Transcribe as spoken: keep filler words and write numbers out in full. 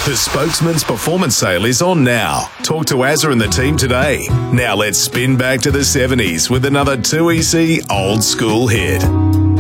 The Spokesman's performance sale is on now. Talk to Azza and the team today. Now let's spin back to the seventies with another two E C old school hit.